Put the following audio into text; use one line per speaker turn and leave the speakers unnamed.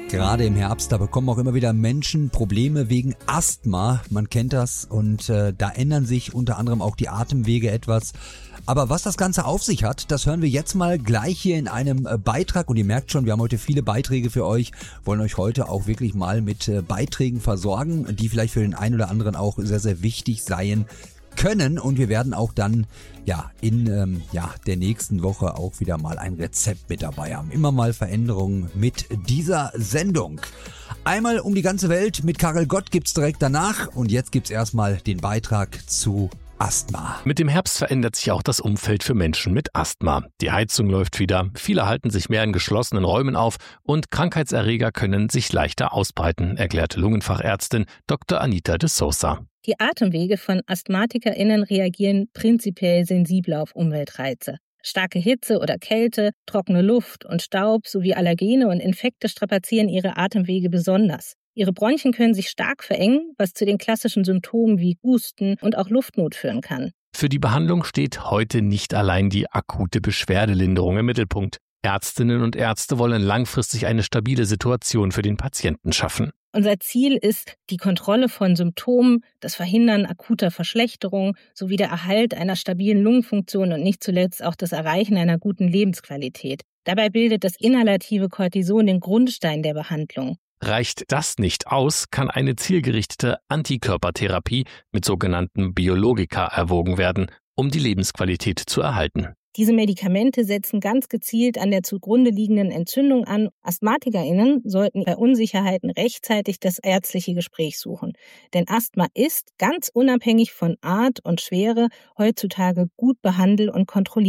Gerade im Herbst, da bekommen auch immer wieder Menschen Probleme wegen Asthma. Man kennt das und da ändern sich unter anderem auch die Atemwege etwas. Aber was das Ganze auf sich hat, das hören wir jetzt mal gleich hier in einem Beitrag. Und ihr merkt schon, wir haben heute viele Beiträge für euch, wollen euch heute auch wirklich mal mit Beiträgen versorgen, die vielleicht für den einen oder anderen auch sehr, sehr wichtig sein können. Und wir werden auch dann in der nächsten Woche auch wieder mal ein Rezept mit dabei haben. Immer mal Veränderungen mit dieser Sendung. Einmal um die ganze Welt mit Karel Gott gibt's direkt danach. Und jetzt gibt's erstmal den Beitrag zu Asthma.
Mit dem Herbst verändert sich auch das Umfeld für Menschen mit Asthma. Die Heizung läuft wieder, viele halten sich mehr in geschlossenen Räumen auf und Krankheitserreger können sich leichter ausbreiten, erklärt Lungenfachärztin Dr. Anita de Sousa.
Die Atemwege von AsthmatikerInnen reagieren prinzipiell sensibler auf Umweltreize. Starke Hitze oder Kälte, trockene Luft und Staub sowie Allergene und Infekte strapazieren ihre Atemwege besonders. Ihre Bronchien können sich stark verengen, was zu den klassischen Symptomen wie Husten und auch Luftnot führen kann.
Für die Behandlung steht heute nicht allein die akute Beschwerdelinderung im Mittelpunkt. Ärztinnen und Ärzte wollen langfristig eine stabile Situation für den Patienten schaffen.
Unser Ziel ist die Kontrolle von Symptomen, das Verhindern akuter Verschlechterung sowie der Erhalt einer stabilen Lungenfunktion und nicht zuletzt auch das Erreichen einer guten Lebensqualität. Dabei bildet das inhalative Cortison den Grundstein der Behandlung.
Reicht das nicht aus, kann eine zielgerichtete Antikörpertherapie mit sogenannten Biologika erwogen werden, um die Lebensqualität zu erhalten.
Diese Medikamente setzen ganz gezielt an der zugrunde liegenden Entzündung an. AsthmatikerInnen sollten bei Unsicherheiten rechtzeitig das ärztliche Gespräch suchen. Denn Asthma ist, ganz unabhängig von Art und Schwere, heutzutage gut behandelt und kontrolliert.